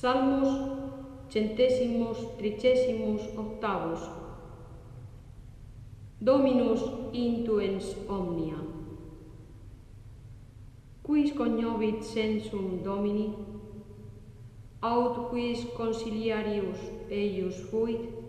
Salmos 138. Dominus intuens omnia. Quis cognovit sensum Domini? Aut quis consiliarius eius fuit?